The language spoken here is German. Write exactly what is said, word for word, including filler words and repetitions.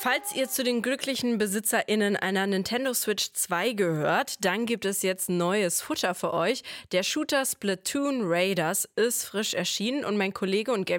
Falls ihr zu den glücklichen BesitzerInnen einer Nintendo Switch zwei gehört, dann gibt es jetzt neues Futter für euch. Der Shooter Splatoon Raiders ist frisch erschienen und mein Kollege und